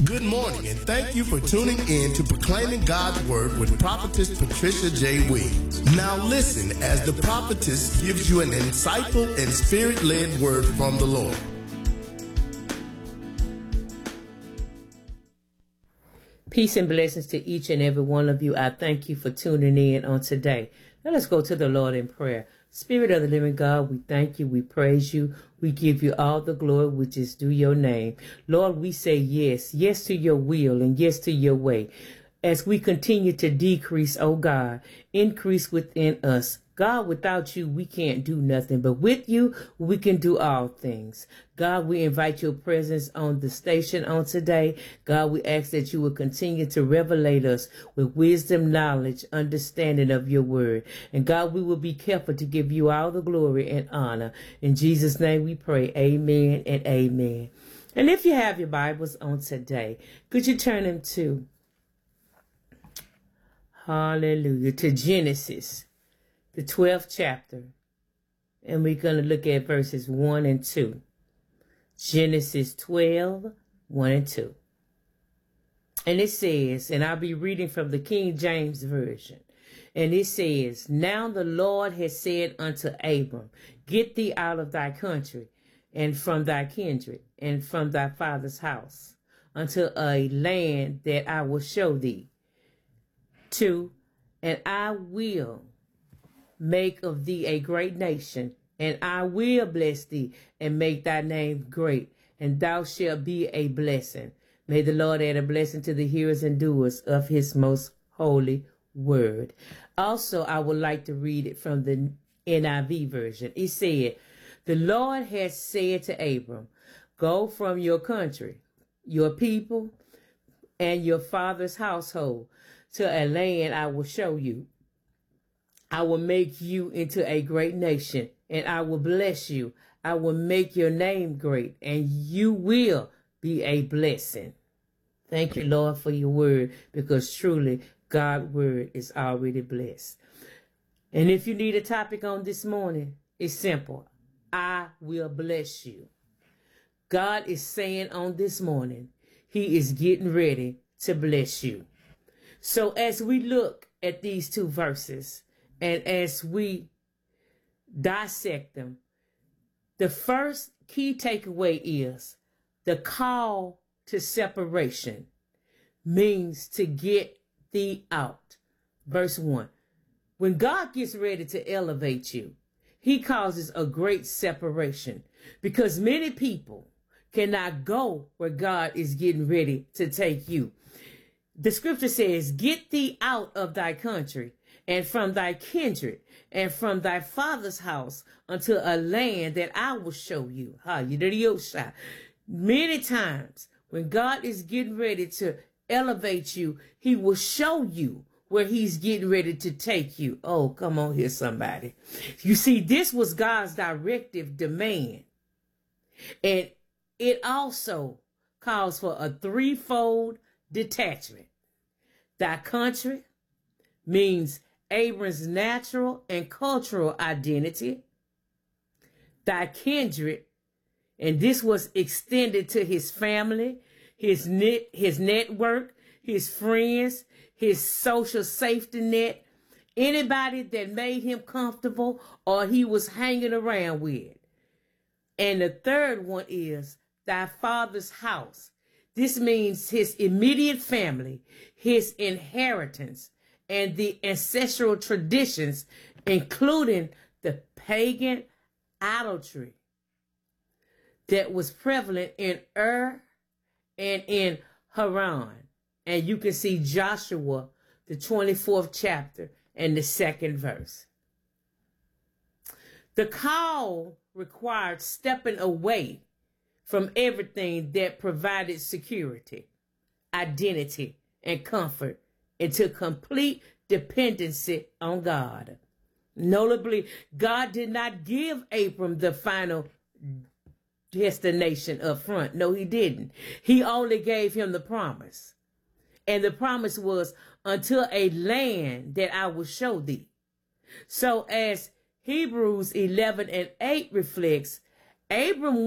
Good morning, and thank you for tuning in to Proclaiming God's Word with Prophetess Patricia J. Williams. Now listen as the prophetess gives you an insightful and spirit-led word from the Lord. Peace and blessings to each and every one of you. I thank you for tuning in on today. Now let's go to the Lord in prayer. Spirit of the living God, we thank you, we praise you, we give you all the glory which is due your name. Lord, we say yes, yes to your will and yes to your way. As we continue to decrease, oh God, increase within us. God, without you, we can't do nothing, but with you, we can do all things. God, we invite your presence on the station on today. God, we ask that you will continue to revelate us with wisdom, knowledge, understanding of your word. And God, we will be careful to give you all the glory and honor. In Jesus' name we pray, amen and amen. And if you have your Bibles on today, could you turn them to, hallelujah, to Genesis, the 12th chapter, and we're going to look at verses 1 and 2. Genesis 12, 1 and 2. And it says, and I'll be reading from the King James Version, and it says, Now the Lord has said unto Abram, Get thee out of thy country, and from thy kindred, and from thy father's house, unto a land that I will show thee. 2, and I will make of thee a great nation, and I will bless thee and make thy name great, and thou shalt be a blessing. May the Lord add a blessing to the hearers and doers of his most holy word. Also, I would like to read it from the NIV version. It said, The Lord has said to Abram, Go from your country, your people, and your father's household to a land I will show you. I will make you into a great nation, and I will bless you. I will make your name great, and you will be a blessing. Thank you, Lord, for your word, because truly God's word is already blessed. And if you need a topic on this morning, it's simple. I will bless you. God is saying on this morning, he is getting ready to bless you. So as we look at these two verses, and as we dissect them, the first key takeaway is the call to separation means to get thee out. Verse 1. When God gets ready to elevate you, he causes a great separation because many people cannot go where God is getting ready to take you. The scripture says, Get thee out of thy country, and from thy kindred, and from thy father's house, unto a land that I will show you. Many times, when God is getting ready to elevate you, he will show you where he's getting ready to take you. Oh, come on here, somebody. You see, this was God's directive demand. And it also calls for a threefold detachment. Thy country means Abram's natural and cultural identity. Thy kindred, and this was extended to his family, his network, his friends, his social safety net, anybody that made him comfortable or he was hanging around with. And the third one is thy father's house. This means his immediate family, his inheritance, and the ancestral traditions, including the pagan idolatry that was prevalent in Ur and in Haran. And you can see Joshua, the 24th chapter, and the 2nd verse. The call required stepping away from everything that provided security, identity, and comfort into complete dependency on God. Notably, God did not give Abram the final destination up front. No, he didn't. He only gave him the promise. And the promise was, until a land that I will show thee. So as Hebrews 11 and 8 reflects, Abram